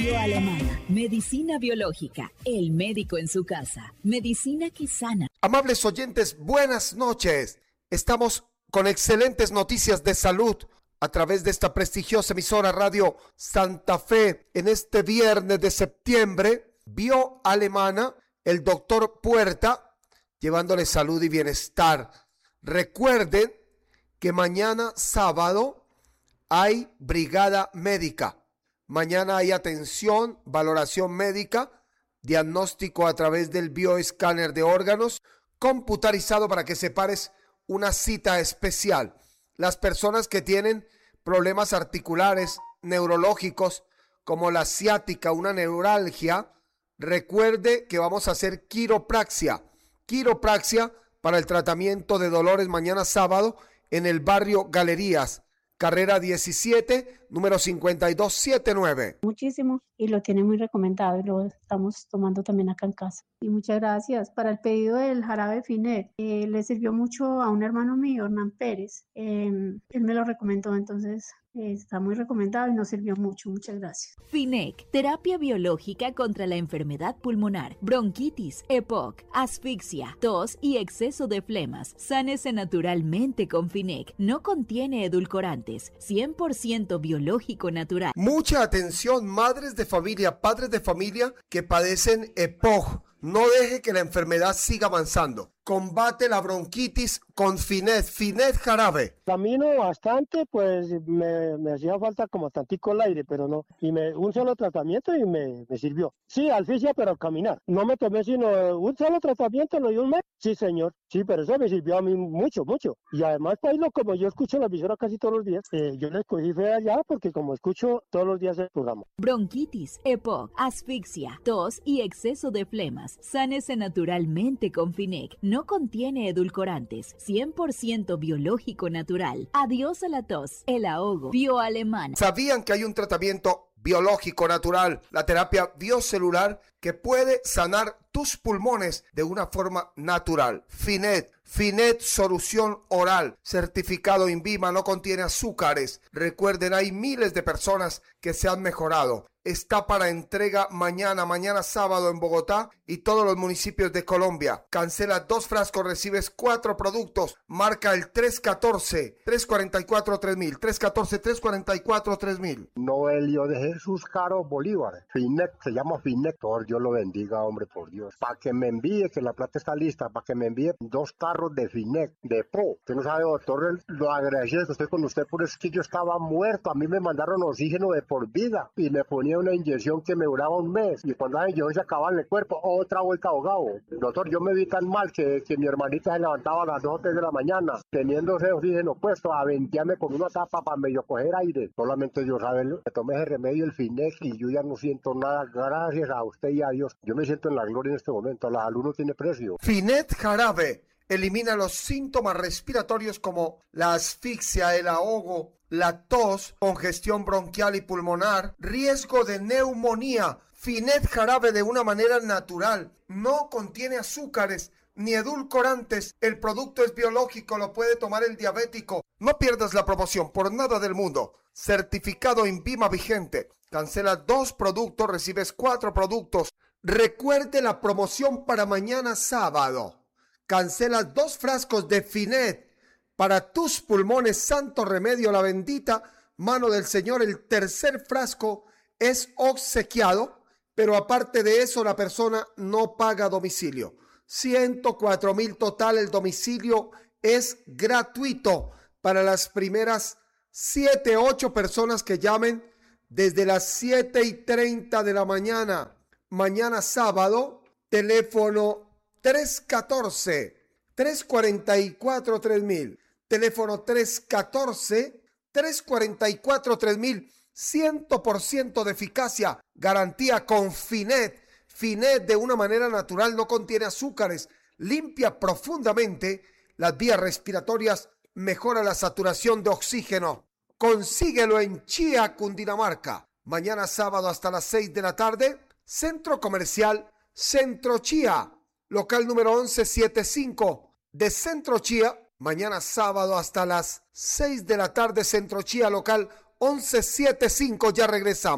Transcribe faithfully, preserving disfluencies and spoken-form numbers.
Bioalemana, medicina biológica, el médico en su casa, medicina que sana. Amables oyentes, buenas noches. Estamos con excelentes noticias de salud a través de esta prestigiosa emisora Radio Santa Fe. En este viernes de septiembre, Bioalemana, el doctor Puerta, llevándole salud y bienestar. Recuerden que mañana sábado hay brigada médica. Mañana hay atención, valoración médica, diagnóstico a través del bioescáner de órganos, computarizado para que separes una cita especial. Las personas que tienen problemas articulares, neurológicos, como la ciática, una neuralgia, recuerde que vamos a hacer quiropraxia. Quiropraxia para el tratamiento de dolores mañana sábado en el barrio Galerías. Carrera diecisiete, número cincuenta y dos setenta y nueve. Muchísimo, y lo tiene muy recomendado y lo estamos tomando también acá en casa. Y muchas gracias. Para el pedido del jarabe Finet, eh, le sirvió mucho a un hermano mío, Hernán Pérez. Eh, él me lo recomendó, entonces eh, está muy recomendado y nos sirvió mucho. Muchas gracias. Finec, terapia biológica contra la enfermedad pulmonar, bronquitis, E P O C, asfixia, tos y exceso de flemas. Sánese naturalmente con Finec. No contiene edulcorantes, cien por ciento biológico natural. Mucha atención, madres de familia, padres de familia que padecen E P O C. No deje que la enfermedad siga avanzando. Combate la bronquitis con Finet, Finet jarabe. Camino bastante, pues me, me hacía falta como tantico el aire, pero no. Y me, un solo tratamiento y me, me sirvió. Sí, asfixia, pero caminar. No me tomé sino un solo tratamiento, lo di un mes. Sí, señor. Sí, pero eso me sirvió a mí mucho, mucho. Y además, pues, lo, como yo escucho la emisora casi todos los días, eh, yo le escogí fe allá porque como escucho todos los días el programa. Bronquitis, E P O C, asfixia, tos y exceso de flemas. Sánese naturalmente con Finec. No contiene edulcorantes, cien por ciento biológico natural. Adiós a la tos, el ahogo. Bioalemana. ¿Sabían que hay un tratamiento biológico natural, la terapia biocelular, que puede sanar tus pulmones de una forma natural? Finet, Finet solución oral, certificado INVIMA, no contiene azúcares. Recuerden, hay miles de personas que se han mejorado. Está para entrega mañana, mañana sábado en Bogotá y todos los municipios de Colombia. Cancela dos frascos, recibes cuatro productos. Marca el tres uno cuatro, tres cuatro cuatro, tres mil, tres uno cuatro, tres cuatro cuatro, tres mil. Noelio de Jesús Caro Bolívar. Finet, se llama Finet. Por Dios lo bendiga, hombre, por Dios. Para que me envíe, que la plata está lista, para que me envíe dos carros de Finet, de Pro. Usted no sabe, doctor, lo agradezco que estoy con usted, por es que yo estaba muerto. A mí me mandaron oxígeno de por vida y me ponía una inyección que me duraba un mes y cuando la inyección se acababa en el cuerpo, otra vuelta ahogado. Doctor, yo me vi tan mal que, que mi hermanita se levantaba a las dos o tres de la mañana teniendo ese oxígeno puesto a ventearme con una tapa para medio coger aire. Solamente Dios sabe, me tomé ese remedio, el Finet, y yo ya no siento nada. Gracias a usted y a Dios. Yo me siento en la gloria en este momento. La salud no tiene precio. Finet jarabe elimina los síntomas respiratorios como la asfixia, el ahogo, la tos, congestión bronquial y pulmonar, riesgo de neumonía. Finet jarabe de una manera natural, no contiene azúcares ni edulcorantes. El producto es biológico, lo puede tomar el diabético. No pierdas la promoción por nada del mundo. Certificado INVIMA vigente. Cancela dos productos, recibes cuatro productos. Recuerde la promoción para mañana sábado. Cancela dos frascos de Finet para tus pulmones, santo remedio, la bendita mano del Señor. El tercer frasco es obsequiado, pero aparte de eso la persona no paga domicilio. ciento cuatro mil total, el domicilio es gratuito para las primeras siete, ocho personas que llamen desde las siete y treinta de la mañana. Mañana sábado, teléfono tres uno cuatro, tres cuatro cuatro, tres mil. Teléfono tres uno cuatro, tres cuatro cuatro, tres mil. cien por ciento de eficacia, garantía con Finet. Finet de una manera natural, no contiene azúcares, limpia profundamente las vías respiratorias, mejora la saturación de oxígeno. Consíguelo en Chía, Cundinamarca. Mañana sábado hasta las seis de la tarde, Centro Comercial Centro Chía, local número once setenta y cinco de Centro Chía. Mañana sábado hasta las seis de la tarde, Centro Chía, local once setenta y cinco. Ya regresamos.